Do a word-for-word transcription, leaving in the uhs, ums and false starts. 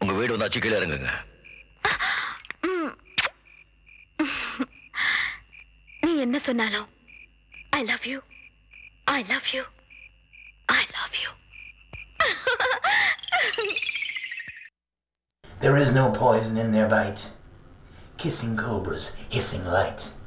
உங்க வீடு வந்தாச்சு கீழே இறங்குங்க. நீ என்ன சொன்னாலும் I love you, I love you, I love you. There is no poison in their bite. Kissing cobras, hissing light.